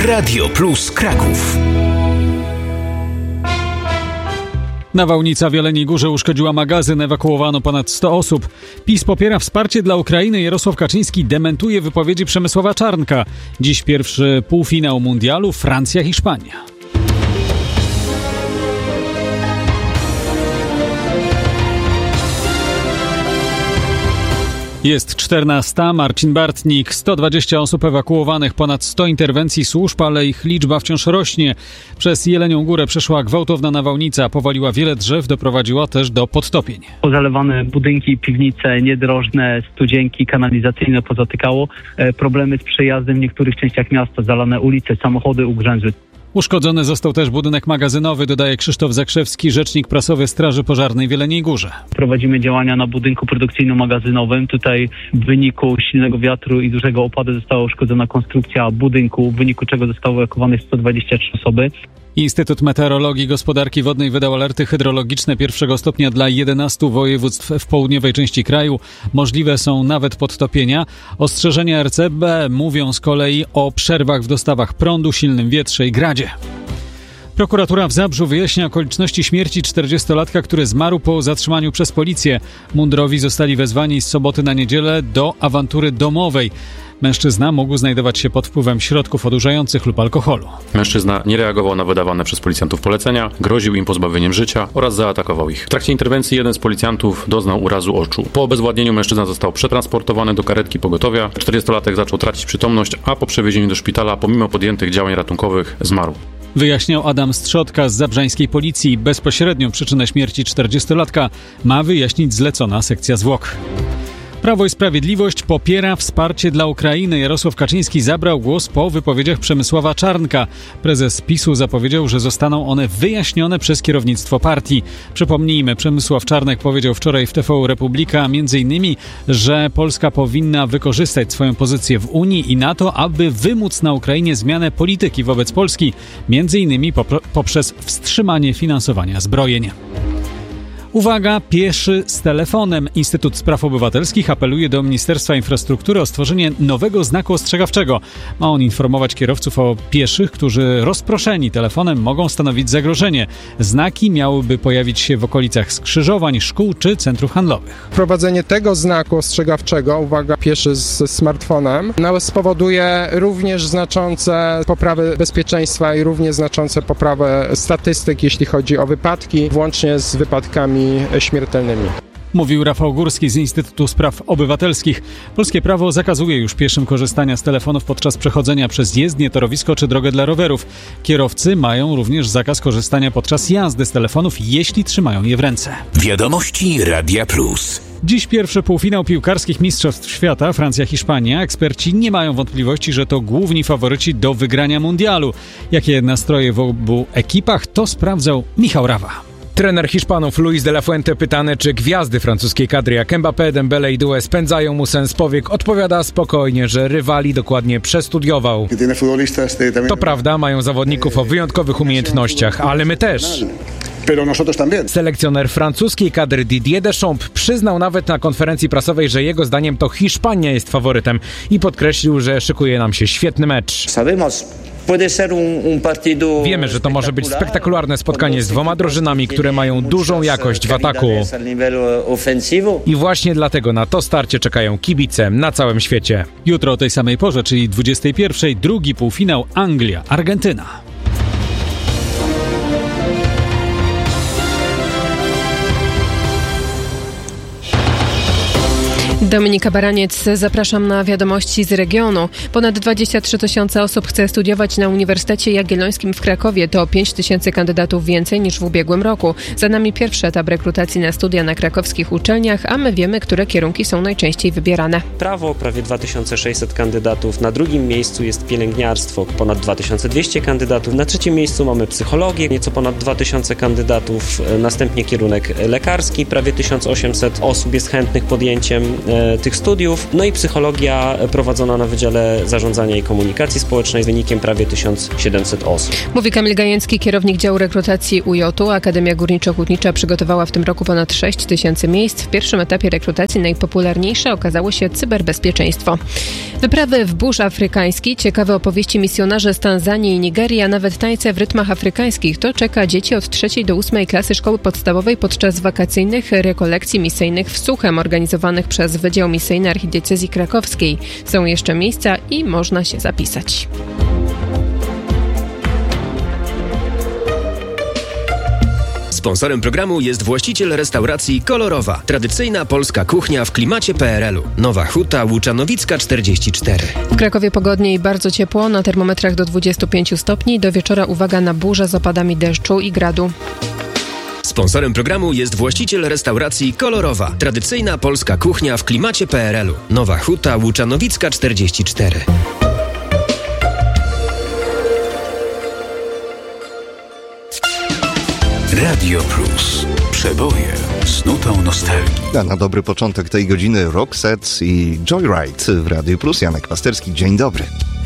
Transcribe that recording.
Radio Plus Kraków. Nawałnica w Jeleniej Górze uszkodziła magazyn, ewakuowano ponad 100 osób. PiS popiera wsparcie dla Ukrainy. Jarosław Kaczyński dementuje wypowiedzi Przemysława Czarnka. Dziś pierwszy półfinał mundialu Francja-Hiszpania. Jest 14. Marcin Bartnik. 120 osób ewakuowanych, ponad 100 interwencji służb, ale ich liczba wciąż rośnie. Przez Jelenią Górę przeszła gwałtowna nawałnica, powaliła wiele drzew, doprowadziła też do podtopień. Pozalewane budynki, piwnice, niedrożne, studzienki, kanalizacyjne pozatykało. Problemy z przejazdem w niektórych częściach miasta, zalane ulice, samochody ugrzęzły. Uszkodzony został też budynek magazynowy, dodaje Krzysztof Zakrzewski, rzecznik prasowy Straży Pożarnej w Jeleniej Górze. Prowadzimy działania na budynku produkcyjno-magazynowym. Tutaj w wyniku silnego wiatru i dużego opadu została uszkodzona konstrukcja budynku, w wyniku czego zostało ewakuowane 123 osoby. Instytut Meteorologii i Gospodarki Wodnej wydał alerty hydrologiczne pierwszego stopnia dla 11 województw w południowej części kraju. Możliwe są nawet podtopienia. Ostrzeżenia RCB mówią z kolei o przerwach w dostawach prądu, silnym wietrze i gradzie. Prokuratura w Zabrzu wyjaśnia okoliczności śmierci 40-latka, który zmarł po zatrzymaniu przez policję. Mundurowi zostali wezwani z soboty na niedzielę do awantury domowej. Mężczyzna mógł znajdować się pod wpływem środków odurzających lub alkoholu. Mężczyzna nie reagował na wydawane przez policjantów polecenia, groził im pozbawieniem życia oraz zaatakował ich. W trakcie interwencji jeden z policjantów doznał urazu oczu. Po obezwładnieniu mężczyzna został przetransportowany do karetki pogotowia. 40-latek zaczął tracić przytomność, a po przewiezieniu do szpitala, pomimo podjętych działań ratunkowych, zmarł. Wyjaśniał Adam Strzotka z zabrzańskiej policji. Bezpośrednią przyczynę śmierci 40-latka ma wyjaśnić zlecona sekcja zwłok. Prawo i Sprawiedliwość popiera wsparcie dla Ukrainy. Jarosław Kaczyński zabrał głos po wypowiedziach Przemysława Czarnka. Prezes PiS-u zapowiedział, że zostaną one wyjaśnione przez kierownictwo partii. Przypomnijmy, Przemysław Czarnek powiedział wczoraj w TV Republika m.in., że Polska powinna wykorzystać swoją pozycję w Unii i NATO, aby wymóc na Ukrainie zmianę polityki wobec Polski, m.in. poprzez wstrzymanie finansowania zbrojeń. Uwaga, pieszy z telefonem. Instytut Spraw Obywatelskich apeluje do Ministerstwa Infrastruktury o stworzenie nowego znaku ostrzegawczego. Ma on informować kierowców o pieszych, którzy rozproszeni telefonem mogą stanowić zagrożenie. Znaki miałyby pojawić się w okolicach skrzyżowań, szkół czy centrów handlowych. Wprowadzenie tego znaku ostrzegawczego, uwaga, pieszy z smartfonem, spowoduje również znaczące poprawy bezpieczeństwa i również znaczące poprawę statystyk, jeśli chodzi o wypadki, włącznie z wypadkami śmiertelnymi. Mówił Rafał Górski z Instytutu Spraw Obywatelskich. Polskie prawo zakazuje już pieszym korzystania z telefonów podczas przechodzenia przez jezdnię, torowisko czy drogę dla rowerów. Kierowcy mają również zakaz korzystania podczas jazdy z telefonów, jeśli trzymają je w ręce. Wiadomości Radia Plus. Dziś pierwszy półfinał piłkarskich Mistrzostw Świata Francja-Hiszpania. Eksperci nie mają wątpliwości, że to główni faworyci do wygrania mundialu. Jakie nastroje w obu ekipach, to sprawdzał Michał Rawa. Trener Hiszpanów Luis de la Fuente pytany, czy gwiazdy francuskiej kadry jak Mbappé, Dembele i Doué spędzają mu sen z powiek, odpowiada spokojnie, że rywali dokładnie przestudiował. To prawda, mają zawodników o wyjątkowych umiejętnościach, ale my też. Selekcjoner francuskiej kadry Didier Deschamps przyznał nawet na konferencji prasowej, że jego zdaniem to Hiszpania jest faworytem i podkreślił, że szykuje nam się świetny mecz. Wiemy, że to może być spektakularne spotkanie z dwoma drużynami, które mają dużą jakość w ataku. I właśnie dlatego na to starcie czekają kibice na całym świecie. Jutro o tej samej porze, czyli 21:00, drugi półfinał Anglia-Argentyna. Dominika Baraniec, zapraszam na wiadomości z regionu. Ponad 23 000 osób chce studiować na Uniwersytecie Jagiellońskim w Krakowie. To 5 000 kandydatów więcej niż w ubiegłym roku. Za nami pierwszy etap rekrutacji na studia na krakowskich uczelniach, a my wiemy, które kierunki są najczęściej wybierane. Prawo, prawie 2600 kandydatów. Na drugim miejscu jest pielęgniarstwo, ponad 2200 kandydatów. Na trzecim miejscu mamy psychologię, nieco ponad 2000 kandydatów. Następnie kierunek lekarski, prawie 1800 osób jest chętnych podjęciem tych studiów. No i psychologia prowadzona na Wydziale Zarządzania i Komunikacji Społecznej z wynikiem prawie 1700 osób. Mówi Kamil Gajęcki, kierownik działu rekrutacji UJ-u. Akademia Górniczo-Hutnicza przygotowała w tym roku ponad 6 000 miejsc. W pierwszym etapie rekrutacji najpopularniejsze okazało się cyberbezpieczeństwo. Wyprawy w burz afrykański, ciekawe opowieści misjonarzy z Tanzanii i Nigerii, a nawet tańce w rytmach afrykańskich. To czeka dzieci od 3. do 8. klasy szkoły podstawowej podczas wakacyjnych rekolekcji misyjnych w Suchem, organizowanych przez Wydział Misyjny Archidiecezji Krakowskiej. Są jeszcze miejsca i można się zapisać. Sponsorem programu jest właściciel restauracji Kolorowa. Tradycyjna polska kuchnia w klimacie PRL-u. Nowa Huta, Łuczanowicka 44. W Krakowie pogodnie i bardzo ciepło, na termometrach do 25 stopni. Do wieczora uwaga na burzę z opadami deszczu i gradu. Sponsorem programu jest właściciel restauracji Kolorowa. Tradycyjna polska kuchnia w klimacie PRL-u. Nowa Huta, Łuczanowicka 44. Radio Plus. Przeboje z nutą nostalgii. Na dobry początek tej godziny Roxette i Joyride w Radio Plus. Janek Pasterski, dzień dobry.